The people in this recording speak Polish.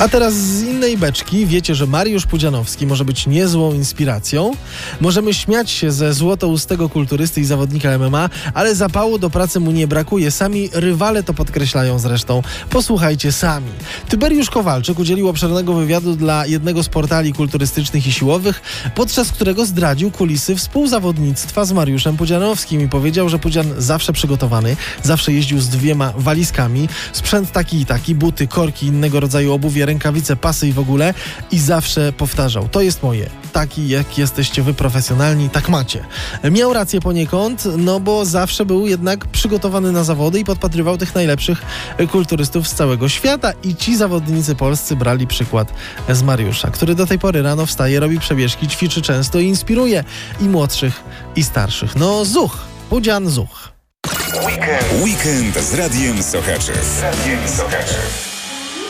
A teraz z innej beczki. Wiecie, że Mariusz Pudzianowski może być niezłą inspiracją. Możemy śmiać się ze złotoustego kulturysty i zawodnika MMA, ale zapału do pracy mu nie brakuje. Sami rywale to podkreślają zresztą. Posłuchajcie sami. Tyberiusz Kowalczyk udzielił obszernego wywiadu dla jednego z portali kulturystycznych i siłowych, podczas którego zdradził kulisy współzawodnictwa z Mariuszem Pudzianowskim i powiedział, że Pudzian zawsze przygotowany, zawsze jeździł z 2 walizkami, sprzęt taki i taki, buty, korki, innego rodzaju obuwie, rękawice, pasy i w ogóle, i zawsze powtarzał: to jest moje, taki jak jesteście wy profesjonalni, tak macie. Miał rację poniekąd, no bo zawsze był jednak przygotowany na zawody i podpatrywał tych najlepszych kulturystów z całego świata i ci zawodnicy polscy brali przykład z Mariusza, który do tej pory rano wstaje, robi przebieżki, ćwiczy często i inspiruje i młodszych, i starszych. No zuch, Pudzian zuch. Weekend z Radiem Sochaczów.